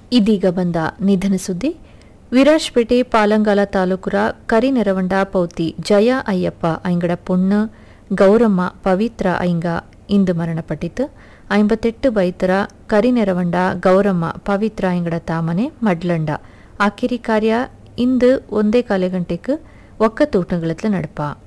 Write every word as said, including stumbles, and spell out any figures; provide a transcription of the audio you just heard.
ಇದೀಗ ಬಂದ ನಿಧನ ಸುದ್ದಿ. ವಿರಾಜ್ಪೇಟೆ ಪಾಲಂಗಾಲ ತಾಲೂಕುರ ಕರಿನೆರವಂಡ ಪೌತಿ ಜಯ ಅಯ್ಯಪ್ಪ ಐಂಗಡ ಪೊಣ್ಣು ಗೌರಮ್ಮ ಪವಿತ್ರ ಐಂಗ ಇಂದು ಮರಣಪಟ್ಟಿತು. ಐಂಬತ್ತೆಟ್ಟು ಬೈತರ ಕರಿನೆರವಂಡ ಗೌರಮ್ಮ ಪವಿತ್ರ ಐಂಗಡ ತಾಮನೆ ಮಡ್ಲಂಡ. ಆಕಿರಿ ಕಾರ್ಯ ಇಂದು ಒಂದೇ ಕಾಲೆ ಗಂಟೆಗೆ ಒಕ್ಕತೂಟಗಳತ್ಲ ನಡಪ.